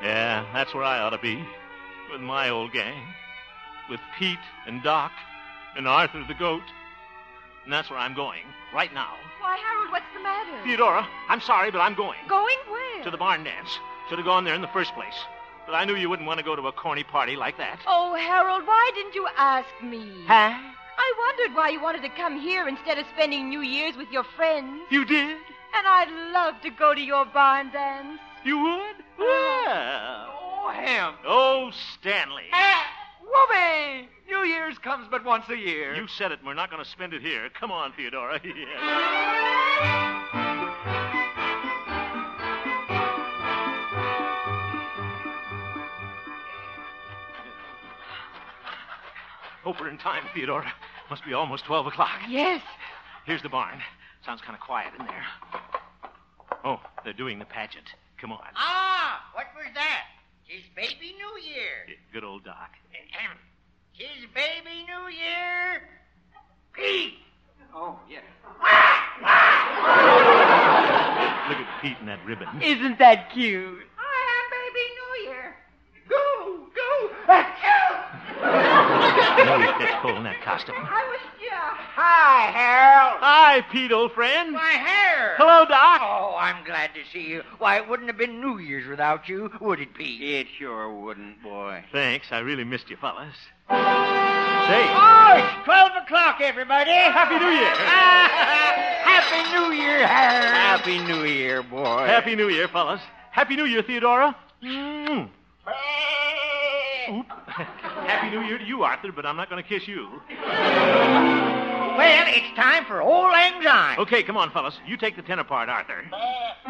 Yeah, that's where I ought to be. With my old gang. With Pete and Doc and Arthur the goat. And that's where I'm going, right now. Why, Harold, what's the matter? Theodora, I'm sorry, but I'm going. Going where? To the barn dance. Should have gone there in the first place. But I knew you wouldn't want to go to a corny party like that. Oh, Harold, why didn't you ask me? Huh? I wondered why you wanted to come here instead of spending New Year's with your friends. You did? And I'd love to go to your barn dance. You would? Well. Oh, Ham. Oh, Stanley. Whoopee! New Year's comes but once a year. You said it, and we're not going to spend it here. Come on, Theodora. Hope we're in time, Theodora. Must be almost 12 o'clock. Yes. Here's the barn. Sounds kind of quiet in there. Oh, they're doing the pageant. Come on. Ah, what was that? 'Tis baby New Year. Good old Doc. 'Tis baby New Year. Pete! Oh, yes. Look at Pete and that ribbon. Isn't that cute? I am baby New Year. Go! No, he fits full in that costume. I was Hi, Harold. Hi, Pete, old friend. My hair. Hello, Doc. Oh, I'm glad to see you. Why, it wouldn't have been New Year's without you, would it, Pete? It sure wouldn't, boy. Thanks. I really missed you, fellas. Say. Oh, it's 12 o'clock, everybody. Happy New Year. Happy New Year, Harold. Happy New Year, boy. Happy New Year, fellas. Happy New Year, Theodora. Oop. Happy New Year to you, Arthur, but I'm not going to kiss you. Well, it's time for Old Lang Syne. Okay, come on, fellas. You take the tenor part, Arthur.